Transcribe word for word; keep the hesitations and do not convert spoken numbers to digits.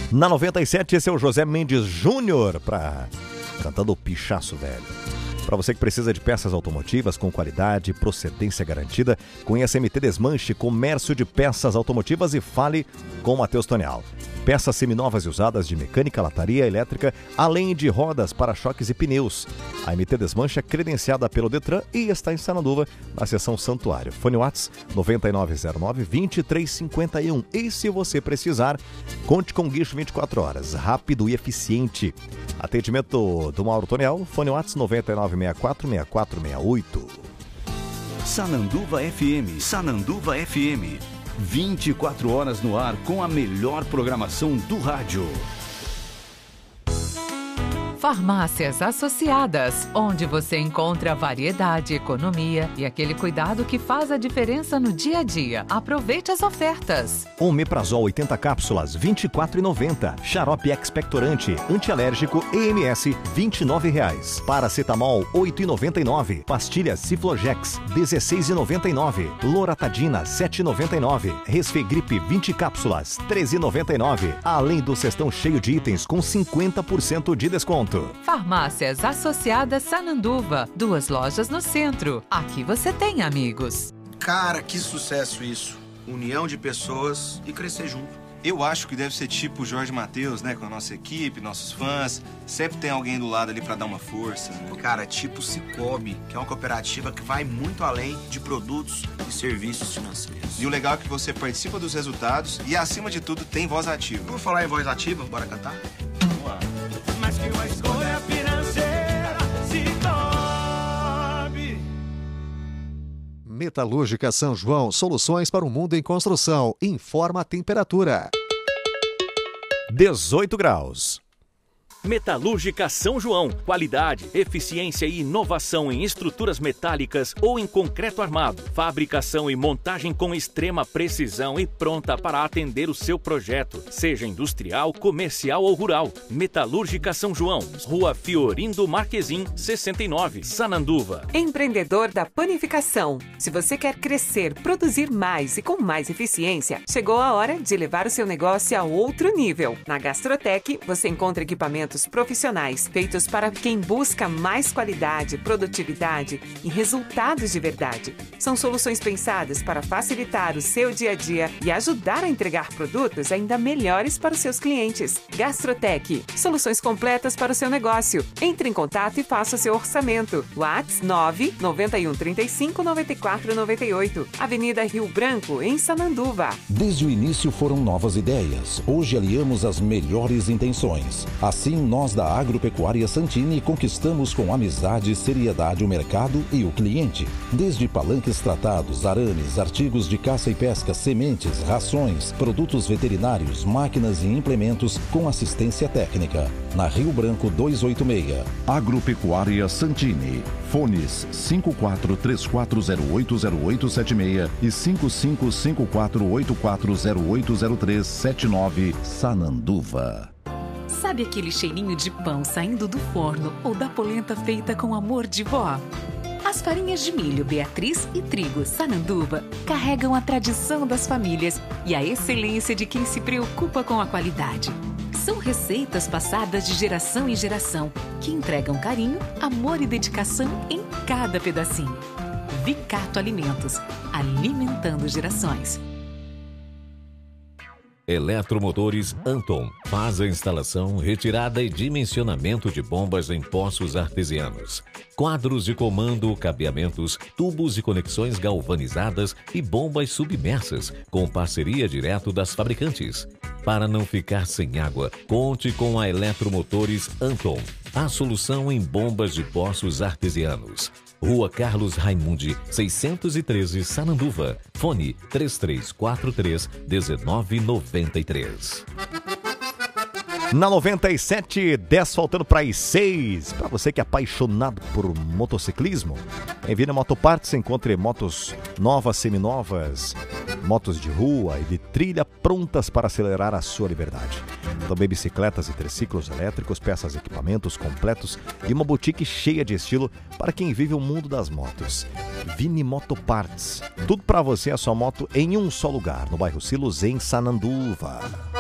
Na noventa e sete, esse é o José Mendes Júnior, pra... cantando o Pichaço Velho. Para você que precisa de peças automotivas com qualidade e procedência garantida, conheça M T Desmanche, comércio de peças automotivas, e fale com Matheus Tonial. Peças seminovas e usadas de mecânica, lataria, elétrica, além de rodas, para-choques e pneus. A M T Desmanche é credenciada pelo Detran e está em Sananduva, na seção Santuário. Fone Whats nove nove zero nove, dois três cinco um. E se você precisar, conte com guincho vinte e quatro horas, rápido e eficiente. Atendimento do Mauro Tonial, fone Whats nove nove seis quatro, seis quatro seis oito. Sananduva F M, Sananduva F M. vinte e quatro horas no ar com a melhor programação do rádio. Farmácias Associadas, onde você encontra variedade, economia e aquele cuidado que faz a diferença no dia a dia. Aproveite as ofertas. Omeprazol oitenta cápsulas, vinte e quatro reais e noventa centavos. Xarope expectorante, antialérgico E M S, vinte e nove reais. Paracetamol, oito reais e noventa e nove centavos. Pastilhas Ciflogex, dezesseis reais e noventa e nove centavos. Loratadina, sete reais e noventa e nove centavos. Resfegripe, vinte cápsulas, treze reais e noventa e nove centavos. Além do cestão cheio de itens com cinquenta por cento de desconto. Farmácias Associadas Sananduva, duas lojas no centro. Aqui você tem amigos. Cara, que sucesso isso. União de pessoas e crescer junto. Eu acho que deve ser tipo o Jorge Mateus, né? Com a nossa equipe, nossos fãs. Sempre tem alguém do lado ali pra dar uma força, né? Cara, tipo Cicobi, que é uma cooperativa que vai muito além de produtos e serviços financeiros. E o legal é que você participa dos resultados e, acima de tudo, tem voz ativa. Vamos falar em voz ativa? Bora cantar? Vamos lá. Mas que uma escolha financeira se torne. Metalúrgica São João, soluções para o mundo em construção. Informa a temperatura. dezoito graus. Metalúrgica São João. Qualidade, eficiência e inovação em estruturas metálicas ou em concreto armado. Fabricação e montagem com extrema precisão e pronta para atender o seu projeto, seja industrial, comercial ou rural. Metalúrgica São João. Rua Fiorindo Marquezim, sessenta e nove, Sananduva. Empreendedor da panificação. Se você quer crescer, produzir mais e com mais eficiência, chegou a hora de levar o seu negócio a outro nível. Na Gastrotec, você encontra equipamentos profissionais feitos para quem busca mais qualidade, produtividade e resultados de verdade. São soluções pensadas para facilitar o seu dia a dia e ajudar a entregar produtos ainda melhores para os seus clientes. Gastrotec, soluções completas para o seu negócio. Entre em contato e faça o seu orçamento. WhatsApp nove nove um três cinco nove quatro nove oito, Avenida Rio Branco, em Sananduva. Desde o início foram novas ideias. Hoje aliamos as melhores intenções. Assim, nós da Agropecuária Santini conquistamos com amizade e seriedade o mercado e o cliente. Desde palanques tratados, arames, artigos de caça e pesca, sementes, rações, produtos veterinários, máquinas e implementos com assistência técnica. Na Rio Branco duzentos e oitenta e seis. Agropecuária Santini. Fones cinco quatro três quatro zero oito zero oito sete seis e cinco cinco cinco quatro oito quatro zero oito zero três sete nove, Sananduva. Sabe aquele cheirinho de pão saindo do forno ou da polenta feita com amor de vó? As farinhas de milho Beatriz e trigo Sananduva carregam a tradição das famílias e a excelência de quem se preocupa com a qualidade. São receitas passadas de geração em geração que entregam carinho, amor e dedicação em cada pedacinho. Vicato Alimentos, alimentando gerações. Eletromotores Anton faz a instalação, retirada e dimensionamento de bombas em poços artesianos. Quadros de comando, cabeamentos, tubos e conexões galvanizadas e bombas submersas, com parceria direto das fabricantes. Para não ficar sem água, conte com a Eletromotores Anton, a solução em bombas de poços artesianos. Rua Carlos Raimundi, seiscentos e treze, Sananduva. Fone três três quatro três um nove nove três. Na noventa e sete, dez faltando para as seis. Para você que é apaixonado por motociclismo, em na Motoparts encontre motos novas, seminovas, motos de rua e de trilha prontas para acelerar a sua liberdade. Também bicicletas e triciclos elétricos, peças e equipamentos completos e uma boutique cheia de estilo para quem vive o mundo das motos. Vini Motoparts. Tudo para você e a sua moto em um só lugar, no bairro Silos, em Sananduva.